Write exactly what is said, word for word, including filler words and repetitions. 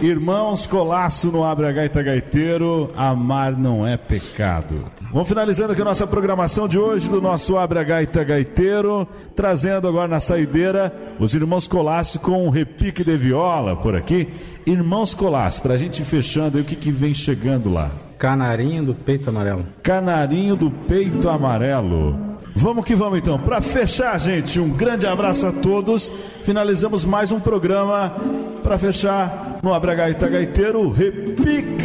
Irmãos Colasso no Abre a Gaita Gaiteiro, amar não é pecado. Vamos finalizando aqui a nossa programação de hoje do nosso Abre a Gaita Gaiteiro, trazendo agora na saideira os Irmãos Colasso com um repique de viola por aqui. Irmãos Colasso, pra gente ir fechando aí, o que que vem chegando lá? Canarinho do Peito Amarelo. Canarinho do Peito Amarelo. Vamos que vamos então. Para fechar, gente, um grande abraço a todos. Finalizamos mais um programa para fechar no Abre a Gaita Gaiteiro Repique